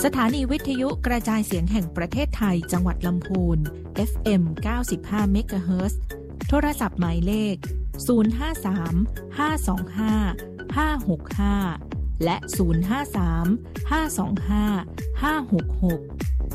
สถานีวิทยุกระจายเสียงแห่งประเทศไทยจังหวัดลำพูน FM 95 เมกะเฮิรตซ์โทรศัพท์หมายเลข053 525 565และ053 525 566